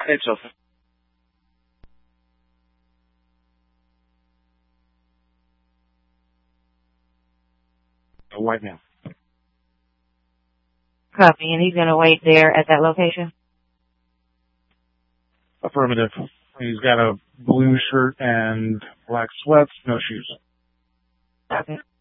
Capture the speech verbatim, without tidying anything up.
It's open. A white man. Copy, and he's going to wait there at that location? Affirmative. He's got a blue shirt and black sweats, no shoes. Okay.